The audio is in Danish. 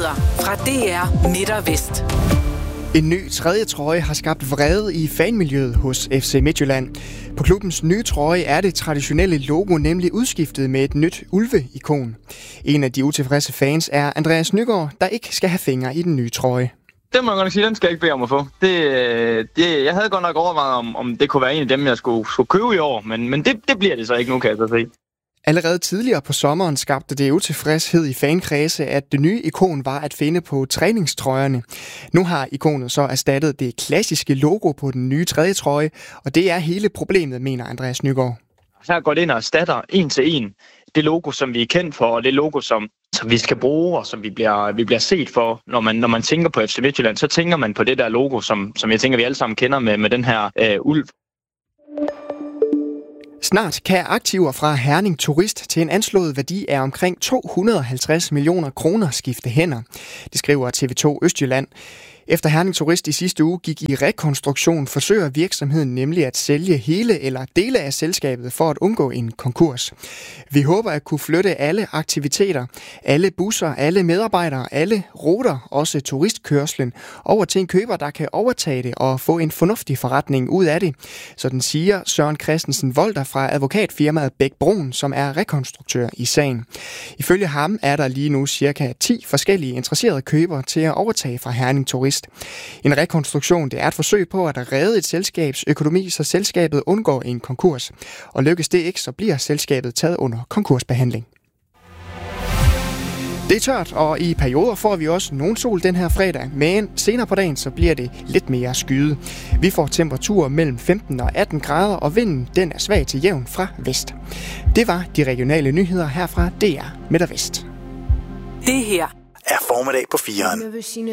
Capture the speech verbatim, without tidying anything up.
Nyheder fra D R Midt og Vest. En ny tredje trøje har skabt vrede i fanmiljøet hos F C Midtjylland. På klubbens nye trøje er det traditionelle logo nemlig udskiftet med et nyt ulve-ikon. En af de utilfredse fans er Andreas Nygaard, der ikke skal have fingre i den nye trøje. Det må jeg godt nok sige, den skal jeg ikke bede om at få. Det, det, jeg havde godt nok overvejet, om, om det kunne være en af dem, jeg skulle, skulle købe i år, men, men det, det bliver det så ikke nu, kan jeg så se. Allerede tidligere på sommeren skabte det utilfredshed i fankredse, at det nye ikon var at finde på træningstrøjerne. Nu har ikonet så erstattet det klassiske logo på den nye tredje trøje, og det er hele problemet, mener Andreas Nygaard. Her går det ind og erstatter en til en det logo, som vi er kendt for, og det logo, som, som vi skal bruge, og som vi bliver, vi bliver set for. Når man, når man tænker på F C Midtjylland, så tænker man på det der logo, som, som jeg tænker, vi alle sammen kender med, med den her øh, ulv. Snart kan aktiver fra Herning Turist til en anslået værdi af omkring to hundrede og halvtreds millioner kroner skifte hænder. Det skriver T V to Østjylland. Efter Herning Turist i sidste uge gik i rekonstruktion, forsøger virksomheden nemlig at sælge hele eller dele af selskabet for at undgå en konkurs. Vi håber at kunne flytte alle aktiviteter, alle busser, alle medarbejdere, alle ruter, også turistkørslen, over til en køber, der kan overtage det og få en fornuftig forretning ud af det. Sådan siger Søren Christensen Volter fra advokatfirmaet Bæk Bruun, som er rekonstruktør i sagen. Ifølge ham er der lige nu cirka ti forskellige interesserede købere til at overtage fra Herning Turist. En rekonstruktion det er et forsøg på at redde et selskabs økonomi, så selskabet undgår en konkurs. Og lykkes det ikke, så bliver selskabet taget under konkursbehandling. Det er tørt, og i perioder får vi også nogen sol den her fredag, men senere på dagen så bliver det lidt mere skyet. Vi får temperaturer mellem femten og atten grader, og vinden den er svag til jævn fra vest. Det var de regionale nyheder her fra D R Midt og Vest. Det her er formiddag på fireren.